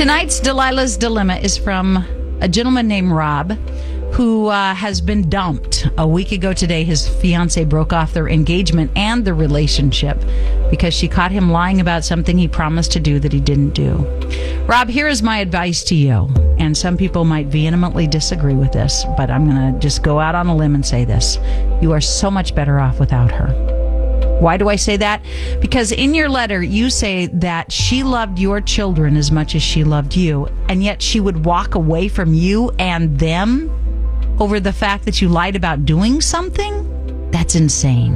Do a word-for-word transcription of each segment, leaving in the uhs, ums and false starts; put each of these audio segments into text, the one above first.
Tonight's Delilah's Dilemma is from a gentleman named Rob, who uh, has been dumped. A week ago today, his fiancée broke off their engagement and the relationship because she caught him lying about something he promised to do that he didn't do. Rob, here is my advice to you. And some people might vehemently disagree with this, but I'm going to just go out on a limb and say this. You are so much better off without her. Why do I say that? Because in your letter, you say that she loved your children as much as she loved you, and yet she would walk away from you and them over the fact that you lied about doing something? That's insane.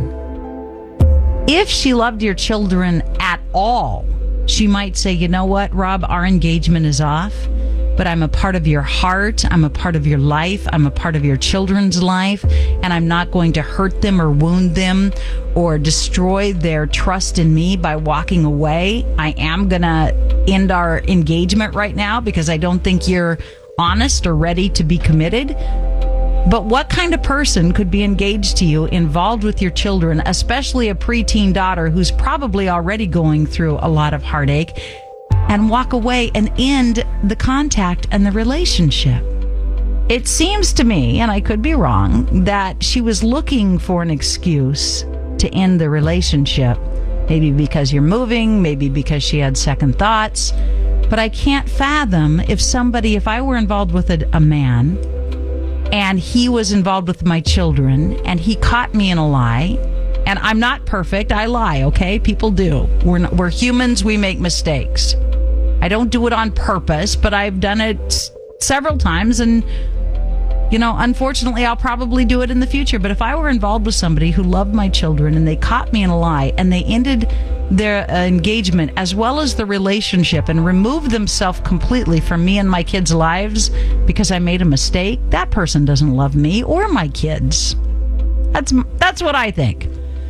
If she loved your children at all, she might say, you know what, Rob, our engagement is off, but I'm a part of your heart. I'm a part of your life. I'm a part of your children's life, and I'm not going to hurt them or wound them or destroy their trust in me by walking away. I am going to end our engagement right now because I don't think you're honest or ready to be committed. But what kind of person could be engaged to you, involved with your children, especially a preteen daughter who's probably already going through a lot of heartache, and walk away and end the contact and the relationship? It seems to me, and I could be wrong, that she was looking for an excuse to end the relationship. Maybe because you're moving, maybe because she had second thoughts. But I can't fathom if somebody, if I were involved with a, a man and he was involved with my children and he caught me in a lie, and I'm not perfect, I lie, okay? People do. We're not, we're humans, we make mistakes. I don't do it on purpose, but I've done it s- several times, and, you know, unfortunately, I'll probably do it in the future. But if I were involved with somebody who loved my children and they caught me in a lie and they ended their uh, engagement as well as the relationship and removed themselves completely from me and my kids' lives because I made a mistake, that person doesn't love me or my kids. That's that's what I think.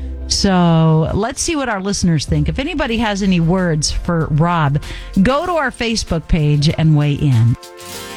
So let's see what our listeners think. If anybody has any words for Rob, go to our Facebook page and weigh in.